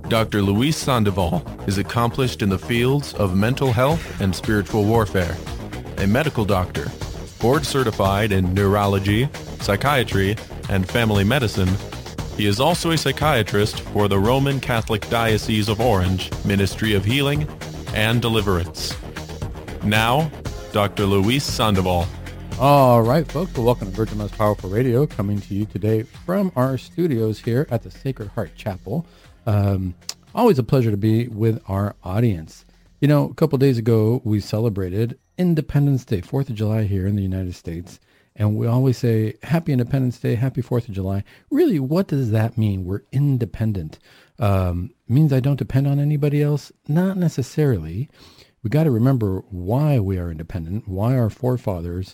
Dr. Luis Sandoval is accomplished in the fields of mental health and spiritual warfare. A medical doctor, board certified in neurology, psychiatry, and family medicine, he is also a psychiatrist for the Roman Catholic Diocese of Orange Ministry of Healing and Deliverance. Now, Dr. Luis Sandoval. All right, folks, well, welcome to Virgin Most Powerful Radio, coming to you today from our studios here at the Sacred Heart Chapel. Always a pleasure to be with our audience. You know, a couple days ago, we celebrated Independence Day, 4th of July here in the United States. And we always say, Happy Independence Day, Happy 4th of July. Really, what does that mean? We're independent. Means I don't depend on anybody else? Not necessarily. We got to remember why we are independent, why our forefathers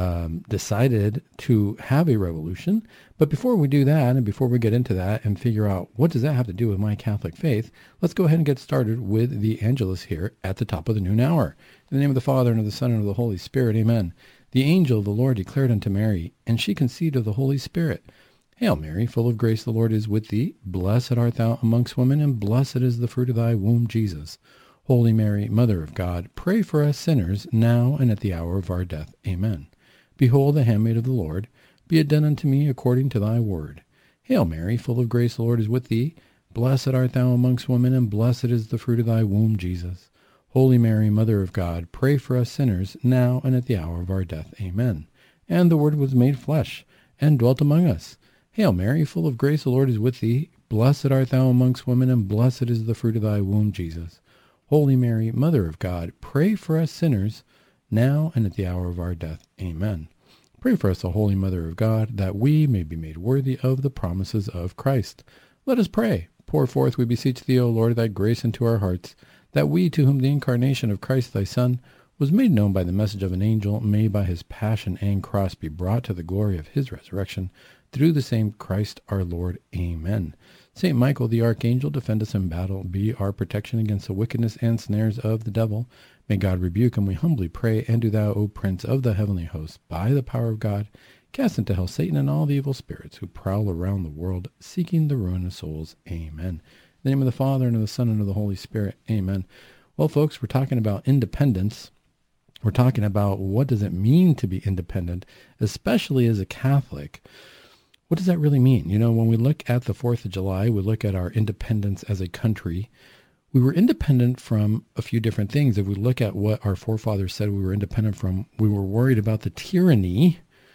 decided to have a revolution. But before we do that, and before we get into that and figure out what does that have to do with my Catholic faith, let's go ahead and get started with the Angelus here at the top of the noon hour. In the name of the Father, and of the Son, and of the Holy Spirit, amen. The angel of the Lord declared unto Mary, and she conceived of the Holy Spirit. Hail Mary, full of grace, the Lord is with thee. Blessed art thou amongst women, and blessed is the fruit of thy womb, Jesus. Holy Mary, Mother of God, pray for us sinners, now and at the hour of our death. Amen. Behold, the handmaid of the Lord, be it done unto me according to thy word. Hail Mary, full of grace, the Lord is with thee. Blessed art thou amongst women, and blessed is the fruit of thy womb, Jesus. Holy Mary, Mother of God, pray for us sinners, now and at the hour of our death. Amen. And the Word was made flesh, and dwelt among us. Hail Mary, full of grace, the Lord is with thee. Blessed art thou amongst women, and blessed is the fruit of thy womb, Jesus. Holy Mary, Mother of God, pray for us sinners, now and at the hour of our death. Amen. Pray for us, O Holy Mother of God, that we may be made worthy of the promises of Christ. Let us pray. Pour forth, we beseech thee, O Lord, thy grace into our hearts, that we, to whom the incarnation of Christ thy Son was made known by the message of an angel, may by his passion and cross be brought to the glory of his resurrection, through the same Christ our Lord. Amen. Saint Michael the Archangel, defend us in battle, be our protection against the wickedness and snares of the devil. May God rebuke him, we humbly pray, and do thou, O Prince of the heavenly host, by the power of God, cast into hell Satan and all the evil spirits who prowl around the world, seeking the ruin of souls. Amen. In the name of the Father, and of the Son, and of the Holy Spirit. Amen. Well, folks, we're talking about independence. We're talking about what does it mean to be independent, especially as a Catholic. What does that really mean? You know, when we look at the 4th of July, we look at our independence as a country. We were independent from a few different things. If we look at what our forefathers said we were independent from, we were worried about the tyranny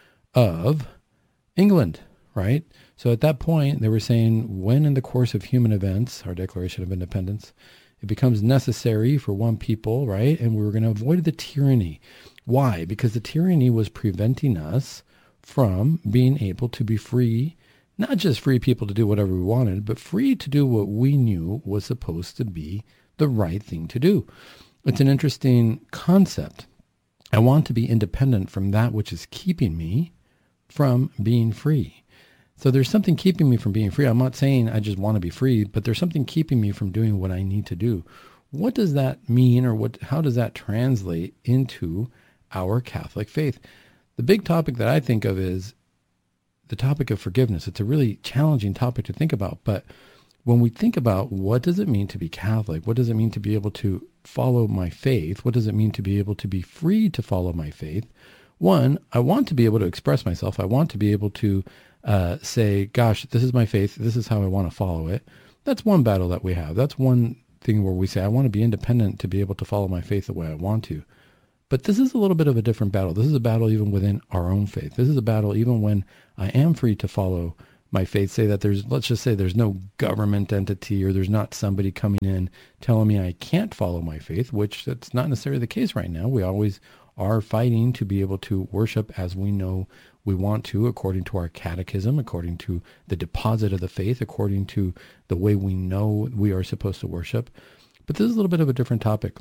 of England, right? So at that point, they were saying when in the course of human events, our Declaration of Independence, it becomes necessary for one people, right? And we were going to avoid the tyranny. Why? Because the tyranny was preventing us from being able to be free, not just free people to do whatever we wanted, but free to do what we knew was supposed to be the right thing to do. It's an interesting concept. I want to be independent from that which is keeping me from being free. So there's something keeping me from being free. I'm not saying I just want to be free, but there's something keeping me from doing what I need to do. What does that mean, or how does that translate into our Catholic faith? The big topic that I think of is the topic of forgiveness. It's a really challenging topic to think about, but when we think about what does it mean to be Catholic, what does it mean to be able to follow my faith, what does it mean to be able to be free to follow my faith? One, I want to be able to express myself. I want to be able to say, gosh, this is my faith. This is how I want to follow it. That's one battle that we have. That's one thing where we say, I want to be independent to be able to follow my faith the way I want to. But this is a little bit of a different battle. This is a battle even within our own faith. This is a battle even when I am free to follow my faith. Say that let's just say there's no government entity, or there's not somebody coming in telling me I can't follow my faith, which that's not necessarily the case right now. We always are fighting to be able to worship as we know we want to, according to our catechism, according to the deposit of the faith, according to the way we know we are supposed to worship. But this is a little bit of a different topic.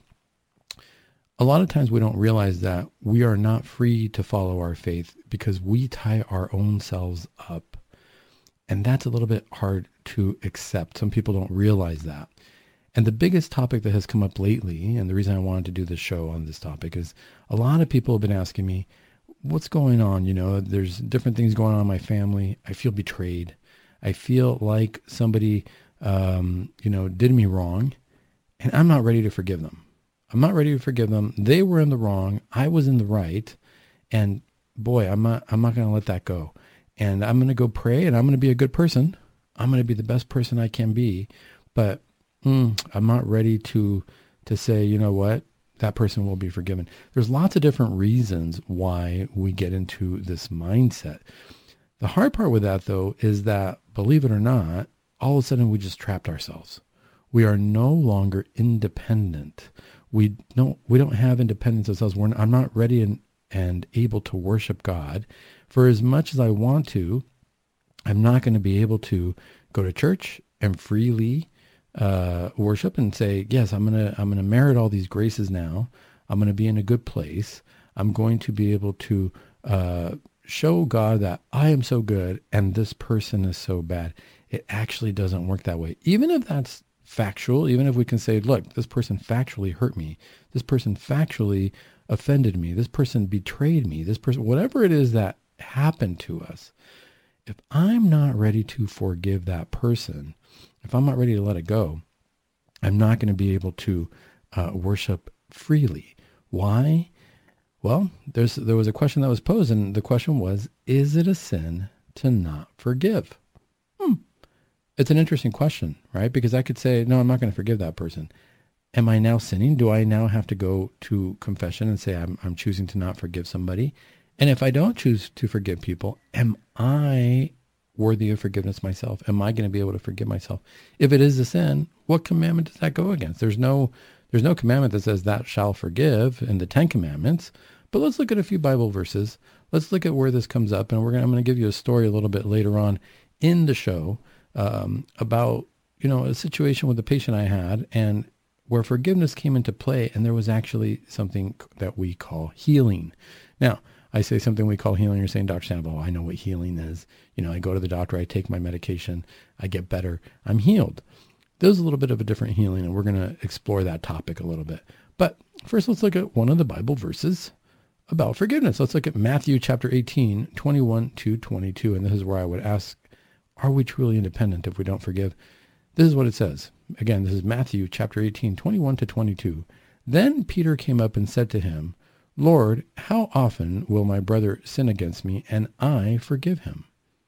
A lot of times we don't realize that we are not free to follow our faith because we tie our own selves up. And that's a little bit hard to accept. Some people don't realize that. And the biggest topic that has come up lately, and the reason I wanted to do this show on this topic, is a lot of people have been asking me, what's going on? You know, there's different things going on in my family. I feel betrayed. I feel like somebody did me wrong, and I'm not ready to forgive them. I'm not ready to forgive them. They were in the wrong. I was in the right. And boy, I'm not going to let that go. And I'm going to go pray, and I'm going to be a good person. I'm going to be the best person I can be. But I'm not ready to say, you know what, that person will be forgiven. There's lots of different reasons why we get into this mindset. The hard part with that, though, is that, believe it or not, all of a sudden we just trapped ourselves. We are no longer independent. We don't have independence ourselves. I'm not ready and able to worship God. For as much as I want to, I'm not going to be able to go to church and freely worship and say, yes, I'm gonna merit all these graces now. I'm going to be in a good place. I'm going to be able to show God that I am so good and this person is so bad. It actually doesn't work that way. Even if that's factual, even if we can say, look, this person factually hurt me, this person factually offended me, this person betrayed me, this person, whatever it is that happened to us, if I'm not ready to forgive that person, if I'm not ready to let it go, I'm not going to be able to worship freely. Why? Well, there was a question that was posed, and the question was, is it a sin to not forgive? It's an interesting question, right? Because I could say, no, I'm not going to forgive that person. Am I now sinning? Do I now have to go to confession and say I'm choosing to not forgive somebody? And if I don't choose to forgive people, am I worthy of forgiveness myself? Am I going to be able to forgive myself? If it is a sin, what commandment does that go against? There's no commandment that says thou shalt forgive in the 10 commandments. But let's look at a few Bible verses. Let's look at where this comes up, and I'm going to give you a story a little bit later on in the show about a situation with a patient I had, and where forgiveness came into play, and there was actually something that we call healing. Now, I say something we call healing. You're saying, Dr. Sandoval, I know what healing is. I go to the doctor, I take my medication, I get better, I'm healed. There's a little bit of a different healing, and we're going to explore that topic a little bit. But first, let's look at one of the Bible verses about forgiveness. Let's look at Matthew chapter 18, 21 to 22. And this is where I would ask, are we truly independent if we don't forgive? This is what it says. Again, this is Matthew chapter 18, 21 to 22. Then Peter came up and said to him, Lord, how often will my brother sin against me and I forgive him?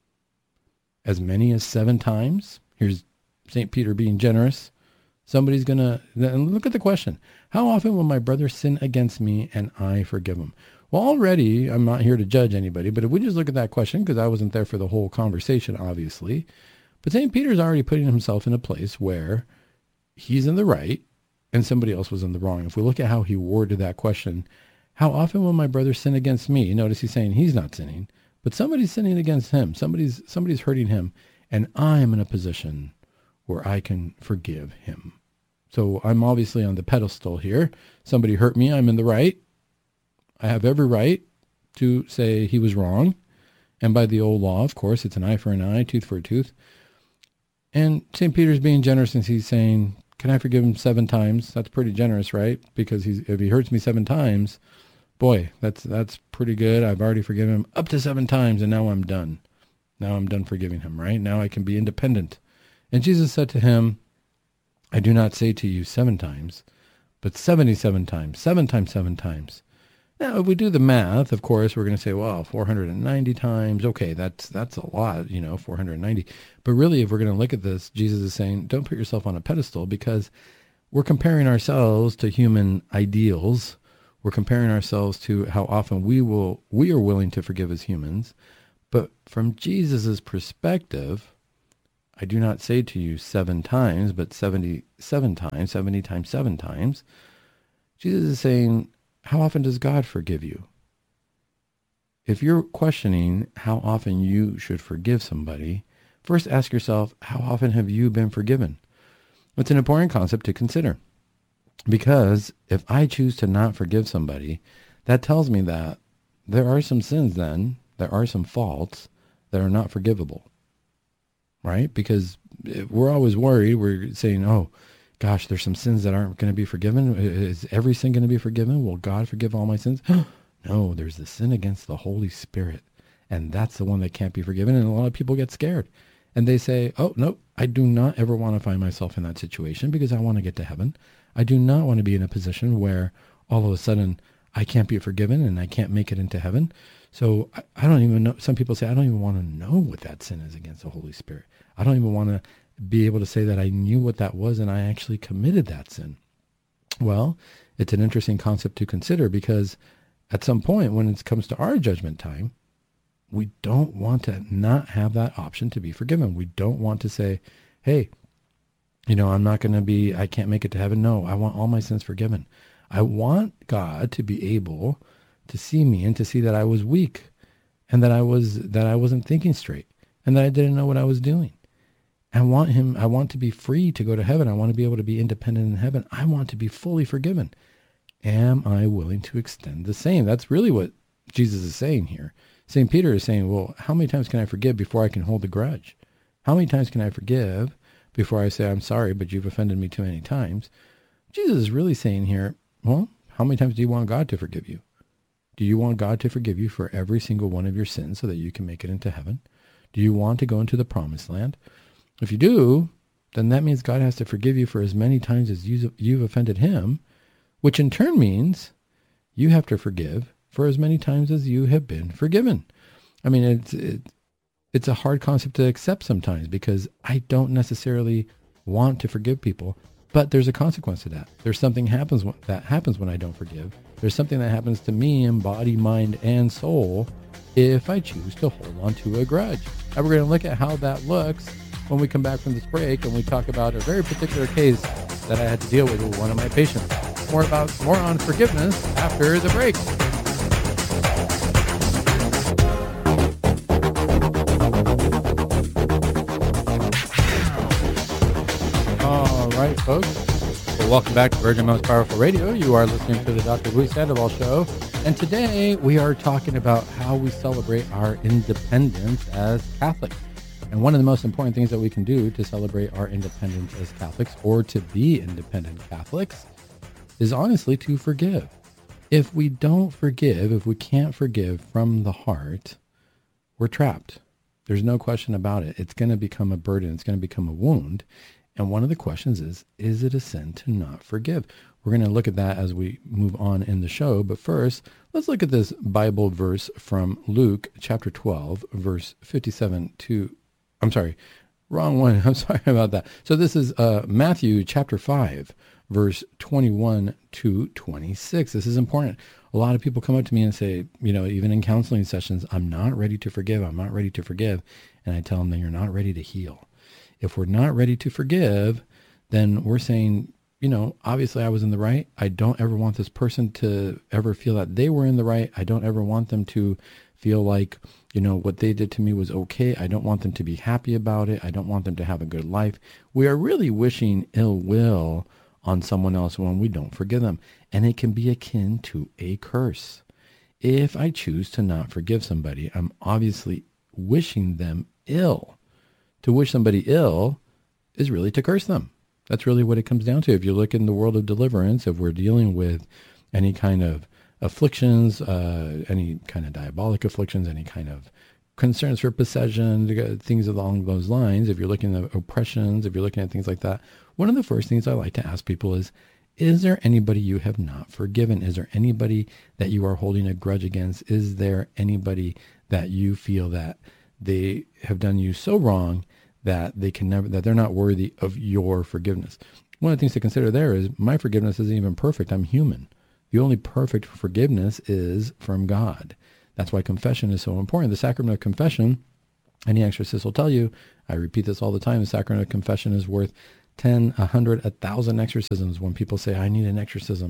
As many as 7 times? Here's St. Peter being generous. Somebody's going to, and look at the question. How often will my brother sin against me and I forgive him? Well, already, I'm not here to judge anybody, but if we just look at that question, because I wasn't there for the whole conversation, obviously, but St. Peter's already putting himself in a place where he's in the right and somebody else was in the wrong. If we look at how he worded that question, how often will my brother sin against me? Notice he's saying he's not sinning, but somebody's sinning against him. Somebody's hurting him, and I'm in a position where I can forgive him. So I'm obviously on the pedestal here. Somebody hurt me, I'm in the right. I have every right to say he was wrong. And by the old law, of course, it's an eye for an eye, tooth for a tooth. And St. Peter's being generous, and he's saying, can I forgive him 7 times? That's pretty generous, right? Because if he hurts me 7 times, boy, that's pretty good. I've already forgiven him up to 7 times, and now I'm done. Now I'm done forgiving him, right? Now I can be independent. And Jesus said to him, I do not say to you 7 times, but 77 times, 7 times 7 times. Now, if we do the math, of course, we're going to say, well, 490 times. Okay, that's a lot, 490. But really, if we're going to look at this, Jesus is saying, don't put yourself on a pedestal, because we're comparing ourselves to human ideals. We're comparing ourselves to how often we are willing to forgive as humans. But from Jesus's perspective, I do not say to you 7 times, but 77 times, 70 times 7 times. Jesus is saying, how often does God forgive you? If you're questioning how often you should forgive somebody, first ask yourself, how often have you been forgiven? It's an important concept to consider. Because if I choose to not forgive somebody, that tells me that there are some sins then, there are some faults that are not forgivable. Right? Because we're always worried. We're saying, oh, gosh, there's some sins that aren't going to be forgiven. Is every sin going to be forgiven? Will God forgive all my sins? No, there's the sin against the Holy Spirit. And that's the one that can't be forgiven. And a lot of people get scared. And they say, oh, nope, I do not ever want to find myself in that situation because I want to get to heaven. I do not want to be in a position where all of a sudden I can't be forgiven and I can't make it into heaven. So I don't even know. Some people say, I don't even want to know what that sin is against the Holy Spirit. I don't even want to be able to say that I knew what that was and I actually committed that sin. Well, it's an interesting concept to consider because at some point when it comes to our judgment time, we don't want to not have that option to be forgiven. We don't want to say, hey, I'm not going to be, I can't make it to heaven. No, I want all my sins forgiven. I want God to be able to see me and to see that I was weak and that I wasn't thinking straight and that I didn't know what I was doing. I want to be free to go to heaven. I want to be able to be independent in heaven. I want to be fully forgiven. Am I willing to extend the same? That's really what Jesus is saying here. St. Peter is saying, well, how many times can I forgive before I can hold a grudge? How many times can I forgive before I say, I'm sorry, but you've offended me too many times? Jesus is really saying here, well, how many times do you want God to forgive you? Do you want God to forgive you for every single one of your sins so that you can make it into heaven? Do you want to go into the promised land? If you do, then that means God has to forgive you for as many times as you've offended him, which in turn means you have to forgive for as many times as you have been forgiven. I mean, it's a hard concept to accept sometimes because I don't necessarily want to forgive people, but there's a consequence to that. There's something that happens when I don't forgive. There's something that happens to me in body, mind, and soul if I choose to hold on to a grudge. And we're going to look at how that looks when we come back from this break and we talk about a very particular case that I had to deal with one of my patients. More on forgiveness after the break. All right, folks. Well, welcome back to Virgin Most Powerful Radio. You are listening to the Dr. Luis Sandoval Show. And today we are talking about how we celebrate our independence as Catholics. And one of the most important things that we can do to celebrate our independence as Catholics or to be independent Catholics is honestly to forgive. If we don't forgive, if we can't forgive from the heart, we're trapped. There's no question about it. It's going to become a burden. It's going to become a wound. And one of the questions is it a sin to not forgive? We're going to look at that as we move on in the show. But first, let's look at this Bible verse from Luke chapter 12, verse 57 to, I'm sorry, wrong one. I'm sorry about that. So this is Matthew chapter 5, verse 21 to 26. This is important. A lot of people come up to me and say, even in counseling sessions, I'm not ready to forgive. I'm not ready to forgive. And I tell them that you're not ready to heal. If we're not ready to forgive, then we're saying, obviously I was in the right. I don't ever want this person to ever feel that they were in the right. I don't ever want them to feel like, what they did to me was okay. I don't want them to be happy about it. I don't want them to have a good life. We are really wishing ill will on someone else when we don't forgive them. And it can be akin to a curse. If I choose to not forgive somebody, I'm obviously wishing them ill. To wish somebody ill is really to curse them. That's really what it comes down to. If you look in the world of deliverance, if we're dealing with any kind of afflictions, any kind of diabolic afflictions, any kind of concerns for possession, things along those lines, if you're looking at oppressions, if you're looking at things like that, one of the first things I like to ask people is there anybody you have not forgiven? Is there anybody that you are holding a grudge against? Is there anybody that you feel that they have done you so wrong that they're not worthy of your forgiveness? One of the things to consider there is my forgiveness isn't even perfect. I'm human. The only perfect forgiveness is from God. That's why confession is so important. The sacrament of confession, any exorcist will tell you, I repeat this all the time, the sacrament of confession is worth 10, 100, 1,000 exorcisms. When people say, I need an exorcism,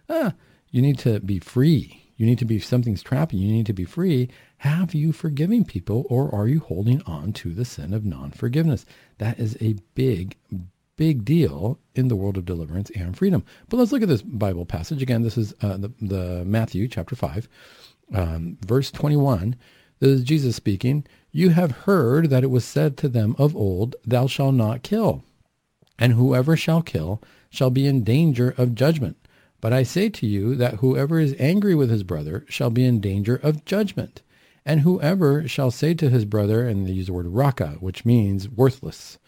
you need to be free. You need to be, something's trapping you. You need to be free. Have you forgiving people, or are you holding on to the sin of non-forgiveness? That is a big deal in the world of deliverance and freedom. But let's look at this Bible passage. Again, this is the Matthew chapter 5, verse 21. This is Jesus speaking. You have heard that it was said to them of old, thou shalt not kill. And whoever shall kill shall be in danger of judgment. But I say to you that whoever is angry with his brother shall be in danger of judgment. And whoever shall say to his brother, and they use the word raka, which means worthless,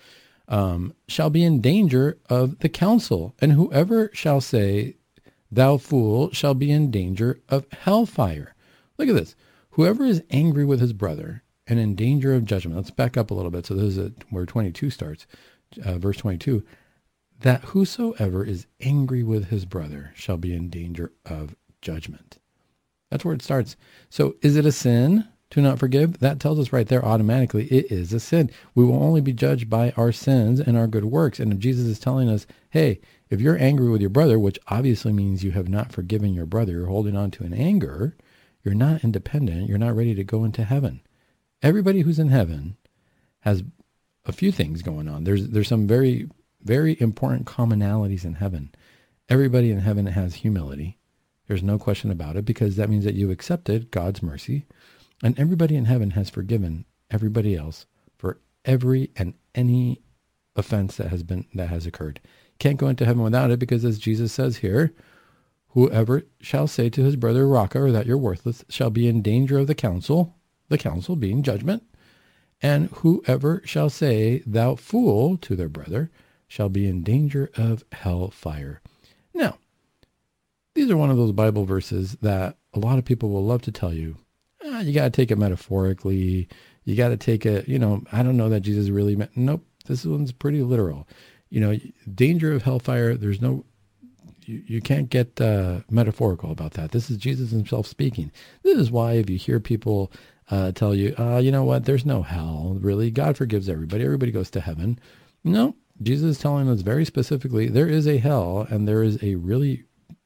shall be in danger of the council, and whoever shall say, thou fool, shall be in danger of hellfire. Look at this. Whoever is angry with his brother and in danger of judgment. Let's back up a little bit. So this is where 22 starts, verse 22. That whosoever is angry with his brother shall be in danger of judgment. That's where it starts. So is it a sin to not forgive? That tells us right there automatically it is a sin. We will only be judged by our sins and our good works. And if Jesus is telling us, hey, if you're angry with your brother, which obviously means you have not forgiven your brother, you're holding on to an anger, you're not independent, you're not ready to go into heaven. Everybody who's in heaven has a few things going on. There's some very, very important commonalities in heaven. Everybody in heaven has humility. There's no question about it, because that means that you accepted God's mercy. And everybody in heaven has forgiven everybody else for every and any offense that has occurred. Can't go into heaven without it, because as Jesus says here, whoever shall say to his brother Raca, or that you're worthless, shall be in danger of the council being judgment. And whoever shall say thou fool to their brother shall be in danger of hellfire. Now, these are one of those Bible verses that a lot of people will love to tell you, you got to take it metaphorically. You got to take it, I don't know that Jesus really meant, nope, this one's pretty literal. Danger of hellfire, there's no, you can't get metaphorical about that. This is Jesus himself speaking. This is why if you hear people tell you, you know what, there's no hell, really, God forgives everybody. Everybody goes to heaven. No, Jesus is telling us very specifically, there is a hell, and there's a really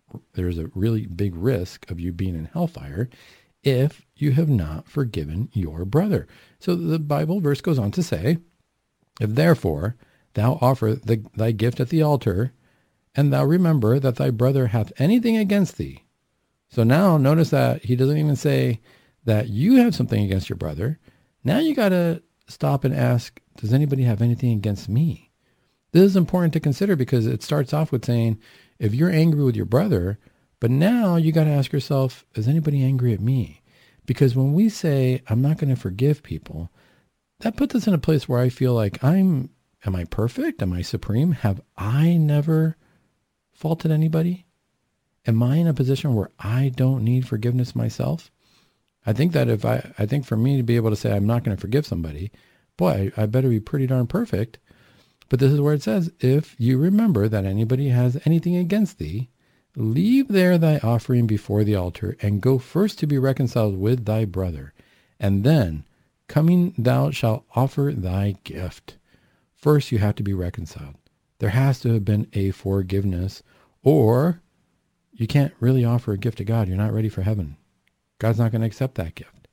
big risk of you being in hellfire if you have not forgiven your brother. So the Bible verse goes on to say, if therefore thou offer thy gift at the altar, and thou remember that thy brother hath anything against thee. So now notice that he doesn't even say that you have something against your brother. Now you got to stop and ask, does anybody have anything against me? This is important to consider, because it starts off with saying, if you're angry with your brother, but now you got to ask yourself, is anybody angry at me? Because when we say, I'm not going to forgive people, that puts us in a place where I feel like am I perfect? Am I supreme? Have I never faulted anybody? Am I in a position where I don't need forgiveness myself? I think that I think for me to be able to say I'm not going to forgive somebody, boy, I better be pretty darn perfect. But this is where it says, if you remember that anybody has anything against thee, leave there thy offering before the altar, and go first to be reconciled with thy brother. And then, coming, thou shalt offer thy gift. First, you have to be reconciled. There has to have been a forgiveness, or you can't really offer a gift to God. You're not ready for heaven. God's not going to accept that gift.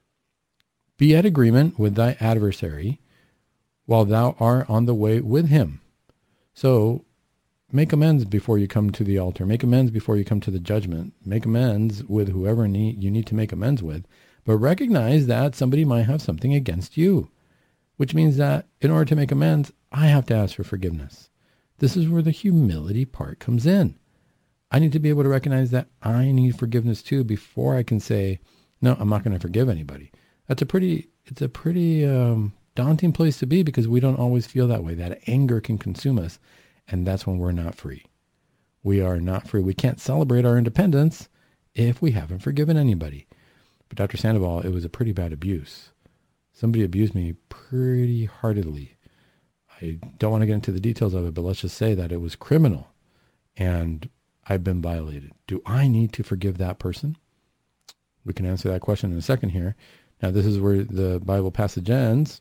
Be at agreement with thy adversary while thou art on the way with him. So make amends before you come to the altar. Make amends before you come to the judgment. Make amends with whoever you need to make amends with. But recognize that somebody might have something against you, which means that in order to make amends, I have to ask for forgiveness. This is where the humility part comes in. I need to be able to recognize that I need forgiveness too before I can say, no, I'm not going to forgive anybody. It's a pretty daunting place to be, because we don't always feel that way. That anger can consume us, and that's when we're not free. We are not free. We can't celebrate our independence if we haven't forgiven anybody. But Dr. Sandoval, it was a pretty bad abuse. Somebody abused me pretty heartedly. I don't want to get into the details of it, but let's just say that it was criminal, and I've been violated. Do I need to forgive that person? We can answer that question in a second here. Now, this is where the Bible passage ends.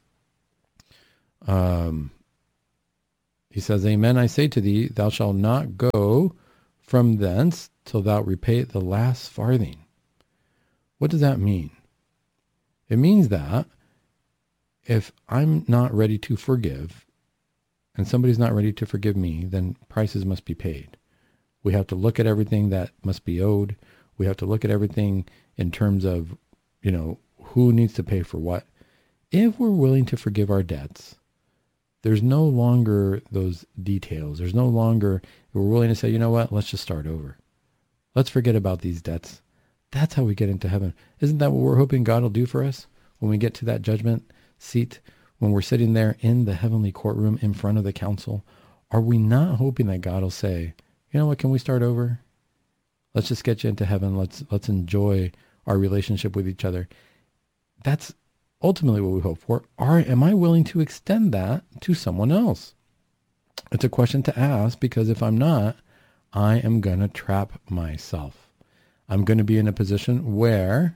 He says, Amen, I say to thee, thou shalt not go from thence till thou repay the last farthing. What does that mean? It means that if I'm not ready to forgive, and somebody's not ready to forgive me, then prices must be paid. We have to look at everything that must be owed. We have to look at everything in terms of, who needs to pay for what. If we're willing to forgive our debts, there's no longer those details. There's no longer, we're willing to say, you know what, let's just start over. Let's forget about these debts. That's how we get into heaven. Isn't that what we're hoping God will do for us when we get to that judgment seat? when we're sitting there in the heavenly courtroom in front of the council, are we not hoping that God will say, you know what, can we start over? Let's just get you into heaven. Let's enjoy our relationship with each other. That's ultimately what we hope for. Am I willing to extend that to someone else? It's a question to ask, because if I'm not, I am going to trap myself. I'm going to be in a position where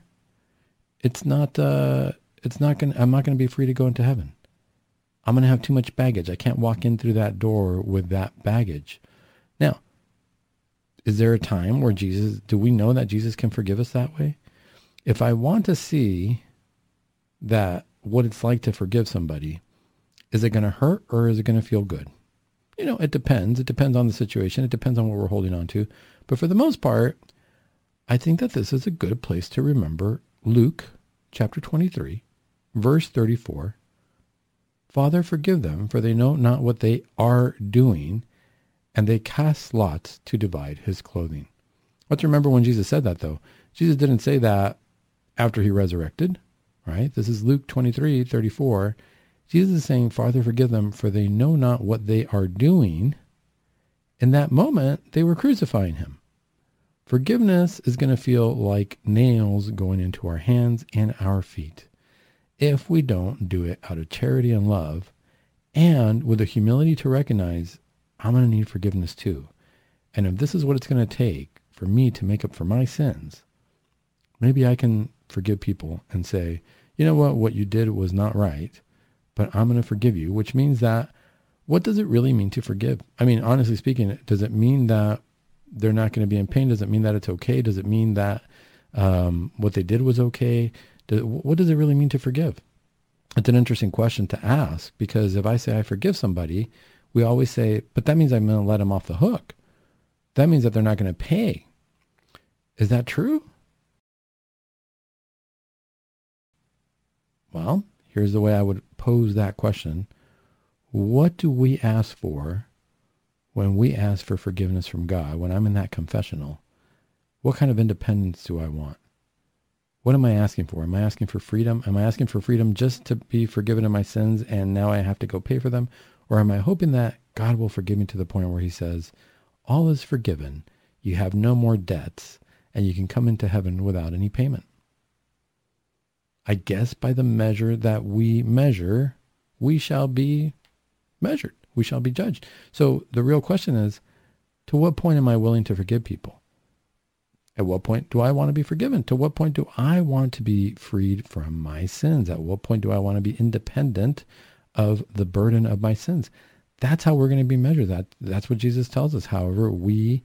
I'm not going to be free to go into heaven. I'm going to have too much baggage. I can't walk in through that door with that baggage. Now, is there a time where do we know that Jesus can forgive us that way? If I want to see that what it's like to forgive somebody, is it going to hurt or is it going to feel good? It depends. It depends on the situation. It depends on what we're holding on to. But for the most part, I think that this is a good place to remember Luke chapter 23, verse 34. Father, forgive them, for they know not what they are doing. And they cast lots to divide his clothing. Let's remember when Jesus said that, though. Jesus didn't say that after he resurrected, right? This is Luke 23:34. Jesus is saying, Father, forgive them, for they know not what they are doing. In that moment, they were crucifying him. Forgiveness is going to feel like nails going into our hands and our feet if we don't do it out of charity and love, and with the humility to recognize I'm going to need forgiveness too. And if this is what it's going to take for me to make up for my sins, maybe I can forgive people and say, you know what you did was not right, but I'm going to forgive you, which means that, what does it really mean to forgive? I mean, honestly speaking, does it mean that they're not going to be in pain? Does it mean that it's okay? Does it mean that what they did was okay? What does it really mean to forgive? It's an interesting question to ask, because if I say I forgive somebody, we always say, but that means I'm going to let them off the hook. That means that they're not going to pay. Is that true? Well, here's the way I would pose that question. What do we ask for when we ask for forgiveness from God? When I'm in that confessional, what kind of independence do I want? What am I asking for? Am I asking for freedom? Am I asking for freedom just to be forgiven of my sins and now I have to go pay for them? Or am I hoping that God will forgive me to the point where he says, all is forgiven, you have no more debts, and you can come into heaven without any payment? I guess by the measure that we measure, we shall be measured. We shall be judged. So the real question is, to what point am I willing to forgive people? At what point do I want to be forgiven? To what point do I want to be freed from my sins? At what point do I want to be independent of the burden of my sins? That's how we're going to be measured. That's what Jesus tells us. However we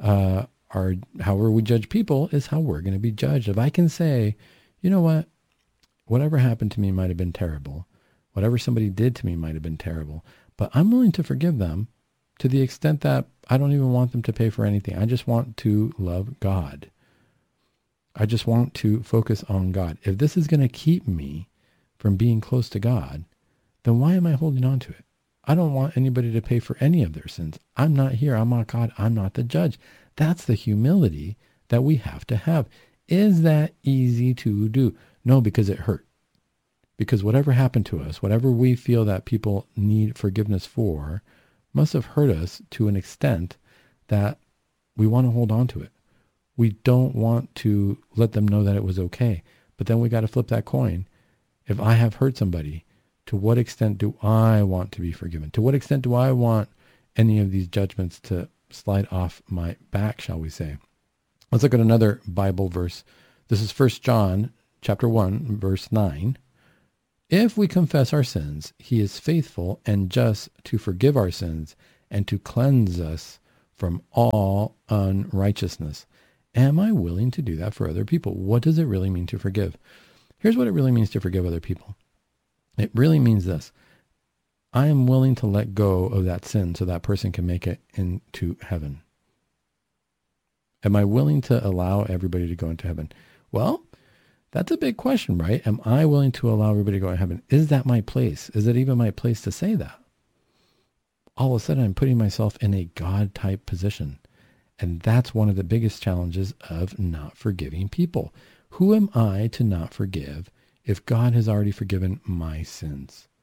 judge people is how we're going to be judged. If I can say, you know what, whatever happened to me might have been terrible. Whatever somebody did to me might have been terrible, but I'm willing to forgive them to the extent that I don't even want them to pay for anything. I just want to love God. I just want to focus on God. If this is going to keep me from being close to God, then why am I holding on to it? I don't want anybody to pay for any of their sins. I'm not here. I'm not God. I'm not the judge. That's the humility that we have to have. Is that easy to do? No, because it hurt. Because whatever happened to us, whatever we feel that people need forgiveness for, must have hurt us to an extent that we want to hold on to it. We don't want to let them know that it was okay. But then we got to flip that coin. If I have hurt somebody, to what extent do I want to be forgiven? To what extent do I want any of these judgments to slide off my back, shall we say? Let's look at another Bible verse. This is 1 John chapter 1, verse 9. If we confess our sins, he is faithful and just to forgive our sins and to cleanse us from all unrighteousness. Am I willing to do that for other people? What does it really mean to forgive? Here's what it really means to forgive other people. It really means this. I am willing to let go of that sin so that person can make it into heaven. Am I willing to allow everybody to go into heaven? Well, that's a big question, right? Am I willing to allow everybody to go to heaven? Is that my place? Is it even my place to say that? All of a sudden, I'm putting myself in a God-type position. And that's one of the biggest challenges of not forgiving people. Who am I to not forgive if God has already forgiven my sins?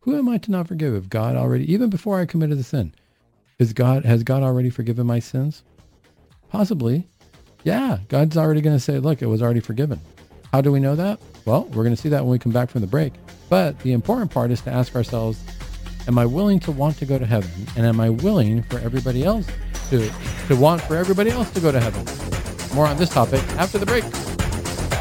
Who am I to not forgive if God already, even before I committed the sin, has God already forgiven my sins? Possibly. Yeah, God's already going to say, look, it was already forgiven. How do we know that? Well, we're going to see that when we come back from the break. But the important part is to ask ourselves, am I willing to want to go to heaven? And am I willing for everybody else to want for everybody else to go to heaven? More on this topic after the break.